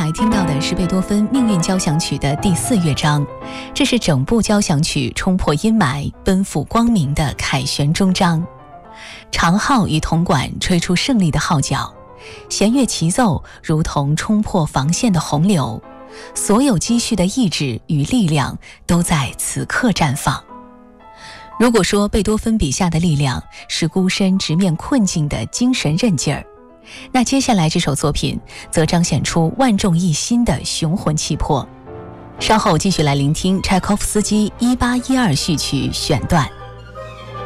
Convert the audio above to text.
才听到的是贝多芬命运交响曲的第4乐章，这是整部交响曲冲破阴霾奔赴光明的凯旋终章。长号与铜管吹出胜利的号角，弦乐齐奏如同冲破防线的洪流，所有积蓄的意志与力量都在此刻绽放。如果说贝多芬笔下的力量是孤身直面困境的精神韧劲儿，那接下来这首作品则彰显出万众一心的雄浑气魄。稍后继续来聆听柴可夫斯基1812序曲选段。